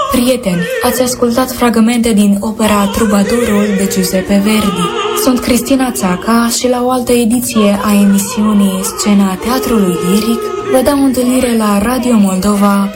Prieteni, ați ascultat fragmente din opera Trubadurul de Giuseppe Verdi. Sunt Cristina Țaca și la o altă ediție a emisiunii Scena Teatrului Liric vă dau întâlnire la Radio Moldova